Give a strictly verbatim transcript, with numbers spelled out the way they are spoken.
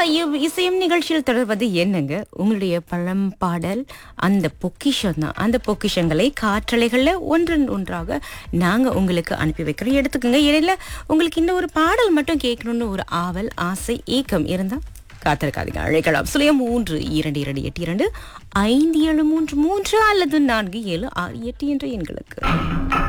இசையும் இசையும் நிகழ்ச்சியில் தொடர்வது என்னங்க உங்களுடைய பழம் பாடல் அந்த பொக்கிஷம் தான். அந்த பொக்கிஷங்களை காற்றலைகள்ல ஒன்றன் ஒன்றாக நாங்க உங்களுக்கு அனுப்பி வைக்கிறோம். எடுத்துக்கோங்க. இடையில உங்களுக்கு இன்னும் ஒரு பாடல் மட்டும் கேட்கணும்னு ஒரு ஆவல், ஆசை, ஏக்கம் இருந்தா காத்திருக்காதீங்க, அழைக்கலாம். சுழியம் மூன்று இரண்டு இரண்டு எட்டு இரண்டு ஐந்து ஏழு மூன்று மூன்று அல்லது நான்கு ஏழு ஆறு எட்டு என்ற எண்களுக்கு.